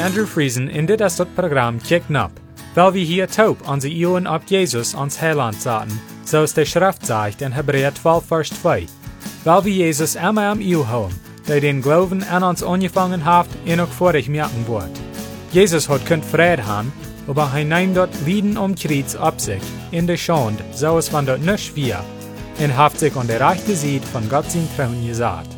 Andrew Friesen in dit as dat Programm Kick Nap, weil wir hier taub onze Ohren auf Jesus ans Heiland zaten, so es der Schrift sagt in Hebräer 12, Vers 2. Weil wir Jesus immer am Ohr haben, der den Glauben an uns angefangen hat, und auch vor ich merken wird. Jesus hat könnt Frieden haben, aber er nimmt dort Lieden Kreuz ab sich, in der Schande, so es von dort nicht wir, und hat sich an der rechten Seite von Gott sein Thron gesagt.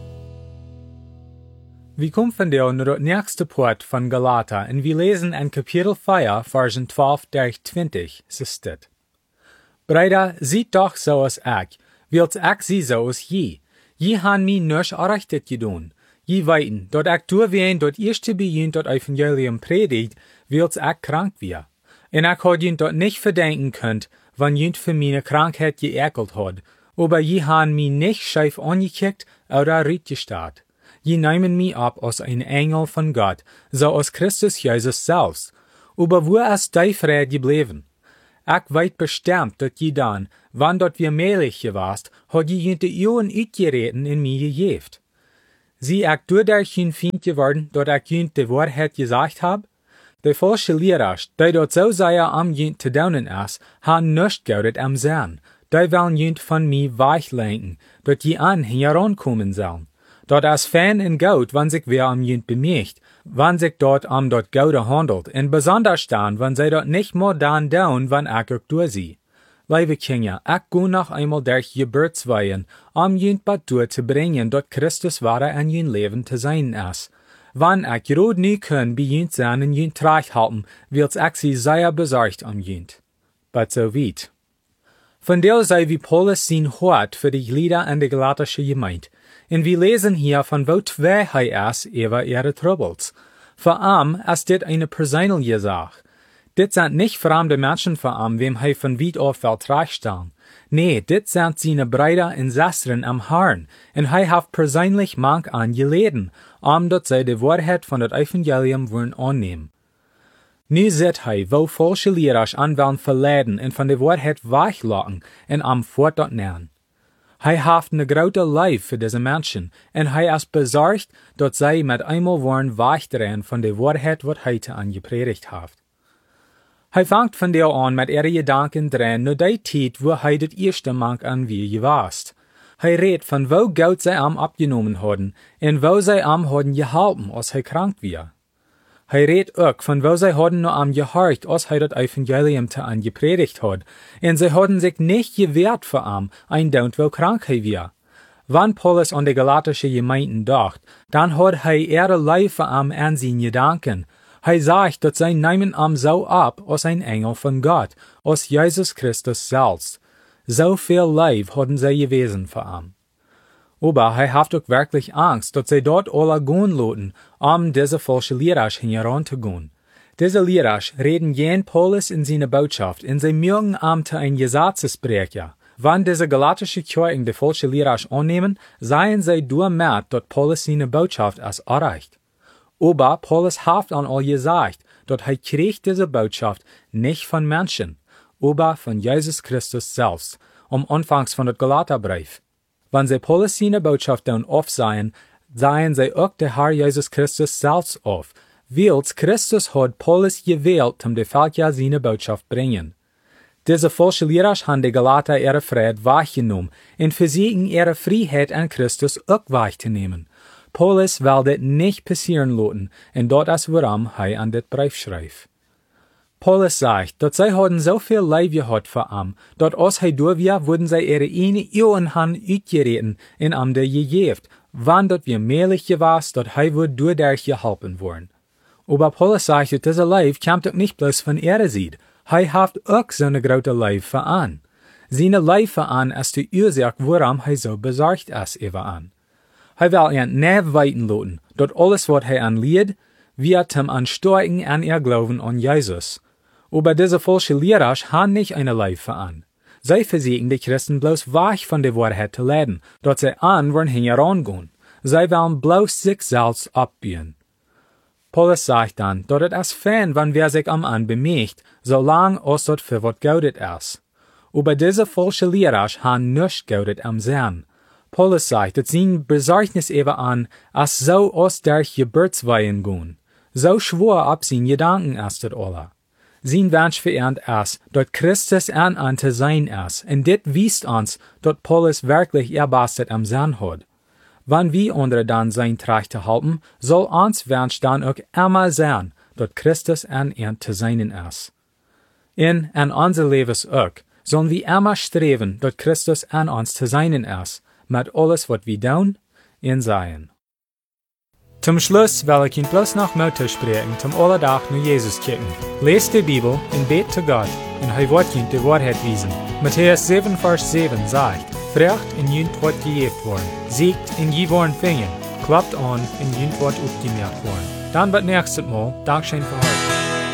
Wir kommen von der nur das nächste Part von Galater, und wir lesen in Kapitel 4, Versen 12 durch 20, so steht. Brüder, sieht doch so als ich, wilt ich sie so als je. Je han mi nisch errichtet gedun. Je weiten, dort ich durchwehen, dort erste Beginn dort Evangelium predigt, wilt ich krank wir. Und ich had jent dort nicht verdenken könnt, wann jent für meine Krankheit geekelt hat, aber je han mi nicht scheif angekickt oder rietgestarrt. Je nehmen mi ab als ein Engel von Gott, so als Christus Jesus selbst. Aber wo ist die Friede geblieben? Ich weiß bestimmt, dass je dann, wann dort wir mehlig warst, hat je jente Ohren uitgereden in mir gegeft. Sie ich dadurch ein Feind geworden, dort ich jent die Wahrheit gesagt hab? Die falsche Lehrer, die dort so sehr am jent zu daunen ist, han nicht gaudet am Sein. Die wollen jent von mir weichlenken, dort je an herankommen sollen. Dort as Fan in Goud, wann sich wer am jent bemerkt, wann sich dort am dort Goude handelt, und besonders dann, wann sie dort nicht mehr dann down, wann ich auch durch sie. Liebe Kinder, ich go noch einmal durch Geburtsweihen, jent bad durch zu bringen, dort Christus wahre an jen Leben zu sein ist. Wann ich rot nie können, bei jent sein und jent reich halten, wird's ich sie sehr besorgt jent. But so weit. Von der sei wie Paulus sein Hort für die Glieder an der Galatische Gemeinde. Und wir lesen hier von wo zwei hei ist über ihre Troubles. Vor allem ist dit eine persönliche Sache. Dit sind nicht fremde Menschen vor allem, wem hei von weit auf Weltreich stellen. Nee, dit sind seine Brüder und Schwestern am Herrn, und hei haft persönlich manch angeleden, dort sei die Wahrheit von das Evangelium wollen annehmen. Nu seht hei, wo falsche Lehrer anwollen verleiden und von der Wahrheit weichlocken und am Fort dort nähern. Hij haft ne grote Lief für diese Menschen, und hij ist besorgt, dass sie mit einmal wollen weichdrehen von der Wahrheit, wat heute angepredigt haft. Hij fangt von der an mit ihre Gedanken drehen, nur die Zeit, wo hij das erste Mal an wie gewast. Hij redt von wo Gott sie am abgenommen hadden, und wo sie am hadden gehalten, als hij krank war. Hij redt ook von wo sie hadden nur am gehorcht, als hij das Evangelium te angepredigt had, en sie hadden sich nicht gewehrt vor am, ein Daunt wo krank hij war. Wann Paulus an die Galatische Gemeinden dacht, dann had hij ihre Leife am an sein Gedanken. Hij sagt, dass sie nehmen am so ab, als ein Engel von Gott, als Jesus Christus selbst. So viel Leib hadden sie gewesen vor am. Aber hij haft ook wirklich Angst, dass sie dort alle gehen loten, diese falsche Lehrer heranzugehen. Diese Lehrer reden jen Paulus in seine Botschaft, und sie mögen te ein Gesetzesbrecher. Wann diese galatische Kirchen die falsche Lehrer annehmen, seien sie durchmerkt, dass Paulus seine Botschaft als erreicht. Aber Paulus haft an all gesagt, dass er kriegt diese Botschaft nicht von Menschen, aber von Jesus Christus selbst, anfangs von das Galaterbrief. Wenn sie Paulus seine Botschaft dann aufsehen, seien sie auch der Herr Jesus Christus selbst auf, weil Christus hat Paulus gewählt, die Völker seine Botschaft bringen. Diese falsche Lehrer haben die Galater ihre Freiheit wahrgenommen und versuchen ihre Freiheit an Christus auch wahrzunehmen. Paulus will das nicht passieren lassen, und dort ist warum er an das Brief schreibt. Paulus sagt, dass sie hadden so viel Leid gehabt vor ihm, dass als er durch war, wurden sie ihre eine Ohren uitgereden und am der gegeft, wann dort wir mehlig gewast, dass er wird dadurch geholfen worden. Aber Paulus sagt, dass dieser Leid kommt doch nicht bloß von ihrer Seite, er haft auch so eine große Leid für an. Seine Leid für an ist die Ursache, warum er so besorgt ist über an. Er will ihn nicht weiten lassen, dass alles, was er anlied, wird ihm ansteuern an ihr Glauben an Jesus. Aber diese falsche Lehrer haben nicht eine Leife an. Sie versuchen die Christen bloß weich von der Wahrheit zu leiten, dass sie wollen herangehen. Sie wollen bloß sich selbst abbiegen. Paulus sagt dann, dass es fein, wenn wer sich am an bemerkt, solange es dort für was gaudet ist. Aber diese falsche Lehrer haben nicht gaudet am Sein. Paulus sagt, dass sein Besorgnis eben an, als so aus der Geburtsweihen gehen. so schwor ab zijn Gedanken erst dat alle. Zijn Wunsch verehrt es, dort Christus an te sein es, und dit wiest uns, dort Paulus wirklich erbastet am Sein hat. Wann wir andere dann sein Trachte halten, soll uns Wunsch dann auch immer sein, dort Christus an te sein es. In unser Lebens auch, sollen wir immer streben, dort Christus an uns te sein es, mit alles, was wir tun und sein. Zum Schluss will ich Ihnen bloß noch Mut sprechen, zum Alltag nur Jesus kicken. Lest die Bibel und bet zu Gott, und er wird Ihnen die Wahrheit wiesen. Matthäus 7, Vers 7 sagt, Fragt und jünt wird gegeben worden, siegt und je worden fingen, klappt an und jünt wird aufgemerkt worden. Dann wird nächstes Mal, Dankeschön für heute.